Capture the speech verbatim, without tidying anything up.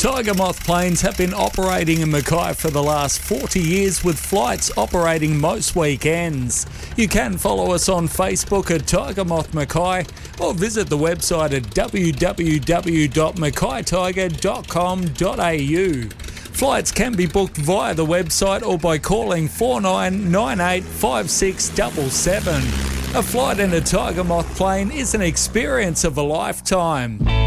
Tiger Moth planes have been operating in Mackay for the last forty years, with flights operating most weekends. You can follow us on Facebook at Tiger Moth Mackay or visit the website at w w w dot mackay tiger dot com dot a u. Flights can be booked via the website or by calling four nine nine eight five six seven seven. A flight in a Tiger Moth plane is an experience of a lifetime.